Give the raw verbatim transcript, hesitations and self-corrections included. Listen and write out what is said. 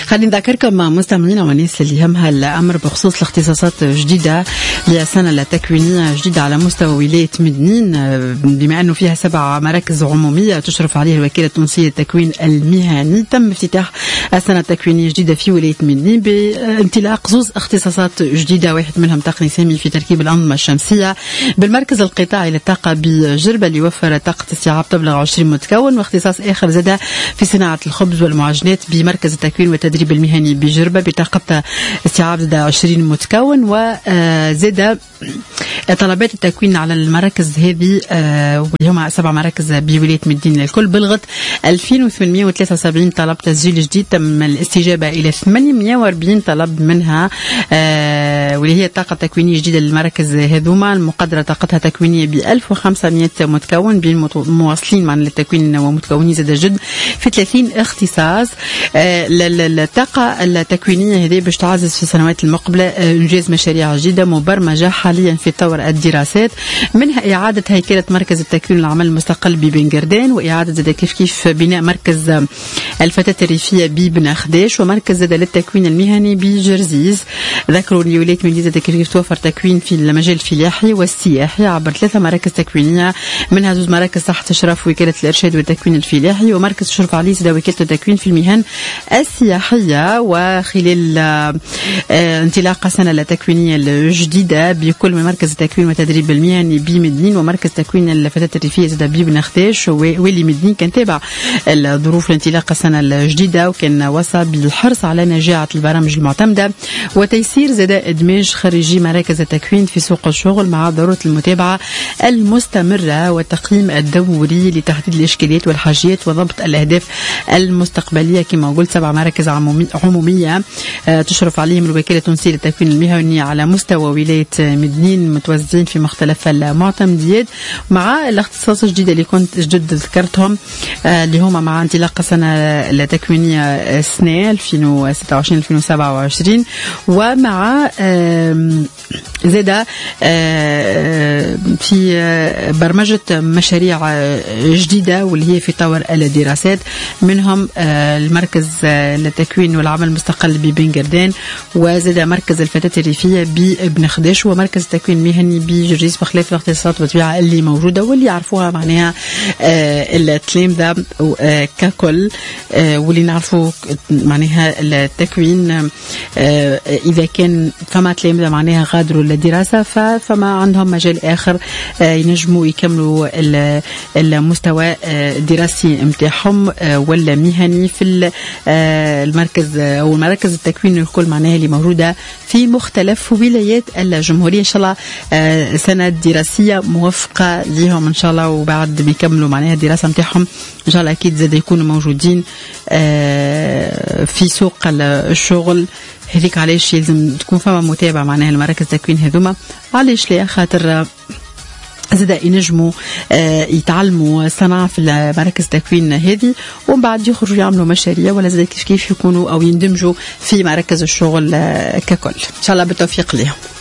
خلينا نذكركم مستمعينا والناس اللي يهمها الأمر بخصوص الاختصاصات جديدة للسنة التكوينية جديدة على مستوى ولاية مدنين، بما أنه فيها سبع مراكز عمومية تشرف عليها الوكالة التونسية للتكوين المهني. تم افتتاح السنة التكوينية الجديدة في ولاية مدنين بانطلاق زوز اختصاصات جديدة، واحد منهم تقني سامي في تركيب الأنظمة الشمسية بالمركز القطاعي للطاقة بجربة اللي يوفر طاقة استيعاب تبلغ عشرين متكون، واختصاص آخر زاد في صناعة الخبز والمعجنات بمركز التكوين والتدريب المهني بجربة بطاقة استيعاب زاد عشرين متكون. وزاد طلبات التكوين على المراكز هذه واللي هما سبع مراكز بولاية مدينة الكل بلغت ألفين وثمانمائة وثلاثة وسبعين طلب تسجيل جديد. تم الاستجابة إلى ثمانمائة وأربعين طلب منها واللي هي طاقة تكوينية جديدة للمراكز هذوما المقدرة طاقتها تكوينية ب ألف وخمسمائة متكون بين مواصلين مع التكوين ومتكونين زاد جد في ثلاثين اختصاص. الطاقة التكوينية هذه باش تعزز في السنوات المقبلة إنجاز مشاريع جديدة مبرمجة حاليا في طور الدراسات، منها إعادة هيكلة مركز التكوين العمل المستقل ببنجردان، وإعادة زاد كيف كيف بناء مركز الفتاة الريفية ببن خديش، ومركز زاد للتكوين المهني بجرزيز. ذكروا لي ولاية مدينة زاد كيف كيف توفر تكوين في المجال الفلاحي والسياحي عبر ثلاثة مراكز تكوينية، منها زوج مراكز تحت إشراف وكالة الإرشاد والتكوين الفلاحي، ومركز تشرف عليه زاد وكالة التكوين في المهن السياحية. وخلال آه انطلاق السنة التكوينية الجديدة بكل من مركز التكوين والتدريب المهني بمدنين ومركز تكوين الفتاة الريفية زاد ببن خديش واللي مدنين كان تابع الظروف لانطلاق السنة الجديدة، وكان وصى بالحرص على نجاعة البرامج المعتمدة وتيسير زاد إدماج خريجي مراكز التكوين في سوق الشغل مع ضرورة المتابعة المستمرة والتقييم الدوري لتحديد الإشكاليات والحاجيات وضبط الأهداف المستقبلية. كما قلت سبع مراكز عمومية تشرف عليهم الوكالة التونسية للتكوين المهني على مستوى ولاية مدنين متوزعين في مختلف المعتمديات، مع الاختصاص الجديد اللي كنت جدد ذكرتهم اللي هما مع انطلاق السنة التكوينية السنة ألفين وستة وعشرين ألفين وسبعة وعشرين، ومع زاد في برمجة مشاريع جديدة واللي هي في طور الدراسات، منهم المركز للتكوين والعمل المستقل ببنجردان، وزاد مركز الفتاة الريفية بابن خديش، ومركز التكوين المهني بجريس، بخلاف الاختصاصات والطبيعة اللي موجودة واللي يعرفوها معناها التلام ذا ككل، واللي نعرفوا معناها التكوين إذا كان فما تلام ذا معناها غادروا الدراسة فما عندهم مجال آخر ينجموا يكملوا المستوى الدراسي متاعهم ولا مهني في المركز أو المراكز التكوين الكل معناها اللي موجودة في مختلف ولايات الجمهورية. إن شاء الله سنة دراسية موفقة لهم إن شاء الله، وبعد ما يكملوا معناها الدراسة متاعهم إن شاء الله أكيد زاد يكونوا موجودين في سوق الشغل. هذيك علاش يلزم تكون فما متابعة معناها المراكز التكوين هذوما، علاش ليه خاطر زاد ينجموا يتعلموا صناعة في المراكز التكوين هذه ومن بعد يخرجوا يعملوا مشاريع ولا زاد كيف كيف يكونوا أو يندمجوا في مراكز الشغل ككل. إن شاء الله بالتوفيق لهم.